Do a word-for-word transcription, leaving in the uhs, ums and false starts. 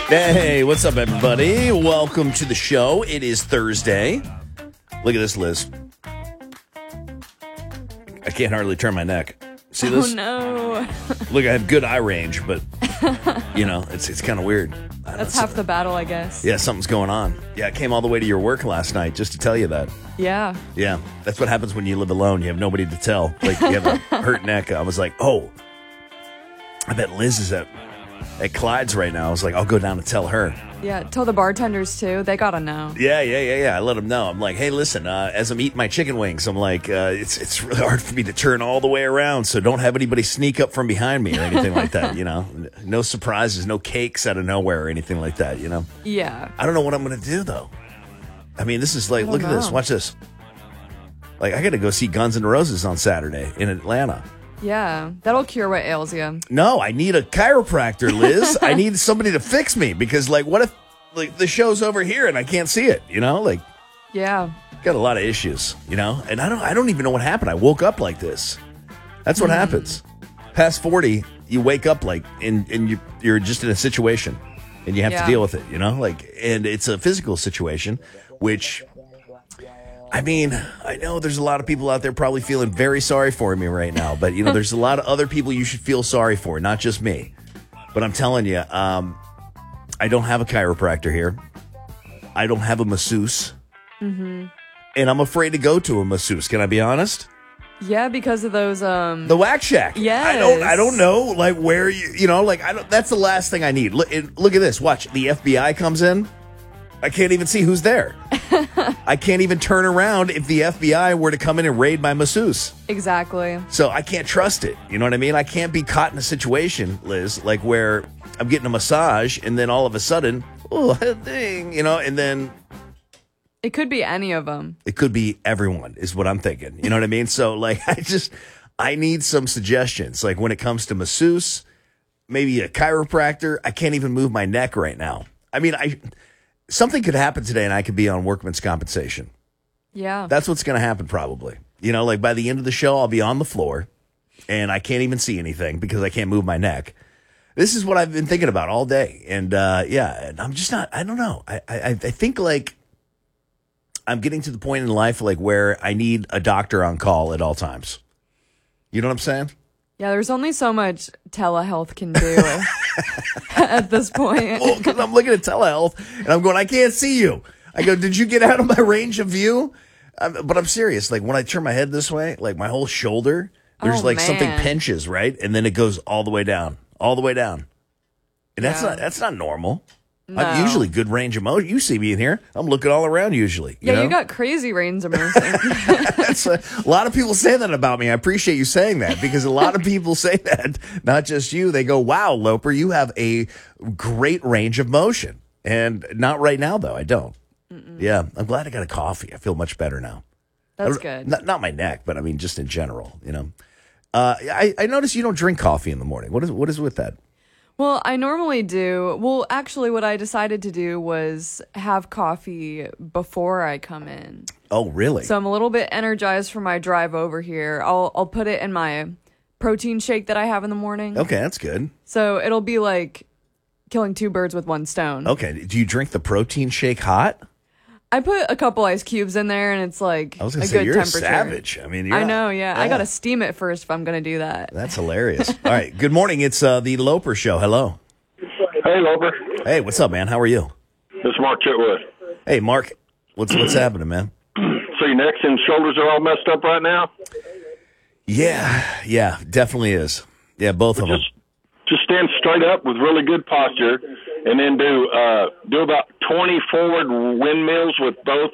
Hey, what's up, everybody? Welcome to the show. It is Thursday. Look at this, Liz. I can't hardly turn my neck. See this? Oh, no. Look, I have good eye range, but, you know, it's it's kind of weird. That's half the battle, I guess. Yeah, something's going on. Yeah, I came all the way to your work last night just to tell you that. Yeah. Yeah, that's what happens when you live alone. You have nobody to tell. Like, you have a hurt neck. I was like, oh, I bet Liz is at, at Clyde's right now. I was like, I'll go down and tell her. Yeah, tell the bartenders, too. They gotta know. Yeah, yeah, yeah, yeah. I let them know. I'm like, hey, listen, uh, as I'm eating my chicken wings, I'm like, uh, it's it's really hard for me to turn all the way around, so don't have anybody sneak up from behind me or anything like that, you know? No surprises, no cakes out of nowhere or anything like that, you know? Yeah. I don't know what I'm going to do, though. I mean, this is like, look know. at this. Watch this. Like, I got to go see Guns N' Roses on Saturday in Atlanta. Yeah, that'll cure what ails you. No, I need a chiropractor, Liz. I need somebody to fix me because, like, what if like the show's over here and I can't see it? You know, like, Yeah. got a lot of issues. You know, and I don't, I don't even know what happened. I woke up like this. That's what Mm. happens. Past forty, you wake up like, and and you you're just in a situation, and you have Yeah. to deal with it. You know, like, and it's a physical situation, which. I mean, I know there's a lot of people out there probably feeling very sorry for me right now, but, you know, there's a lot of other people you should feel sorry for, not just me. But I'm telling you, um, I don't have a chiropractor here. I don't have a masseuse. Mm-hmm. And I'm afraid to go to a masseuse. Can I be honest? Yeah, because of those, um... The Whack Shack. Yes. I don't, I don't know, like, where you, you know, like, I don't, that's the last thing I need. Look, it, look at this. Watch. The F B I comes in. I can't even see who's there. I can't even turn around if the F B I were to come in and raid my masseuse. Exactly. So I can't trust it. You know what I mean? I can't be caught in a situation, Liz, like where I'm getting a massage and then all of a sudden, oh, ding, you know, and then It could be any of them. it could be everyone is what I'm thinking. You know what I mean? So, like, I just, I need some suggestions. Like, when it comes to masseuse, maybe a chiropractor. I can't even move my neck right now. I mean, I... Something could happen today and I could be on workman's compensation. Yeah. That's what's going to happen probably. You know, like by the end of the show, I'll be on the floor and I can't even see anything because I can't move my neck. This is what I've been thinking about all day. And uh, yeah, and I'm just not, I don't know. I, I, I think like I'm getting to the point in life like where I need a doctor on call at all times. You know what I'm saying? Yeah, there's only so much telehealth can do at this point. Well, because I'm looking at telehealth and I'm going, I can't see you. I go, did you get out of my range of view? Um, but I'm serious. Like when I turn my head this way, like my whole shoulder, there's Oh, like something man. pinches, right? And then it goes all the way down, all the way down. And that's Yeah. not that's not normal. No. I'm usually good range of motion. You see me in here. I'm looking all around usually. You Yeah, know? you got crazy range of motion. That's a, a lot of people say that about me. I appreciate you saying that because a lot of people say that, not just you. They go, wow, Loper, you have a great range of motion. And not right now, though. I don't. Mm-mm. Yeah, I'm glad I got a coffee. I feel much better now. That's I- good. Not, not my neck, but I mean, just in general, you know. Uh, I, I notice you don't drink coffee in the morning. What is what is with that? Well, I normally do. Well, actually, what I decided to do was have coffee before I come in. Oh, really? So I'm a little bit energized for my drive over here. I'll I'll put it in my protein shake that I have in the morning. Okay, that's good. So it'll be like killing two birds with one stone. Okay, do you drink the protein shake hot? I put a couple ice cubes in there, and it's like I was a going to say, good you're temperature. a savage. I mean, you're I not- know, yeah. I gotta steam it first if I'm gonna do that. That's hilarious. All right. Good morning. It's uh, the Loper Show. Hello. Hey, Loper. Hey, what's up, man? How are you? This is Mark Chitwood. Hey, Mark. What's what's happening, man? So your necks and shoulders are all messed up right now? Yeah, yeah, definitely is. Yeah, both of them. Just just stand straight up with really good posture, and then do uh, do about twenty forward windmills with both